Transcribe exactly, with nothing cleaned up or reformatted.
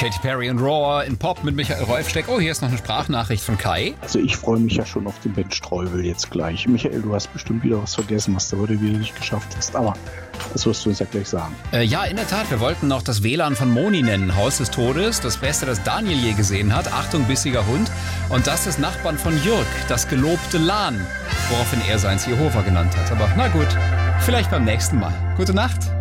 Katy Perry und Roar in Pop mit Michael Rolfsteck. Oh, hier ist noch eine Sprachnachricht von Kai. Also ich freue mich ja schon auf den Ben Streubel jetzt gleich. Michael, du hast bestimmt wieder was vergessen, was du heute wieder nicht geschafft hast. Aber das wirst du uns ja gleich sagen. Äh, ja, in der Tat. Wir wollten noch das W L A N von Moni nennen. Haus des Todes. Das Beste, das Daniel je gesehen hat. Achtung, bissiger Hund. Und das des Nachbarn von Jürg. Das gelobte Lahn. Woraufhin er seins Jehova genannt hat. Aber na gut. Vielleicht beim nächsten Mal. Gute Nacht.